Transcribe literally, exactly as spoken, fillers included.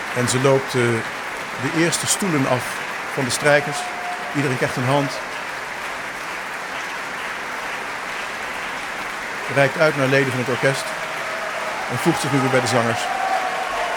En ze loopt uh, de eerste stoelen af van de strijkers. Iedereen krijgt een hand. Reikt uit naar leden van het orkest. En voegt zich nu weer bij de zangers.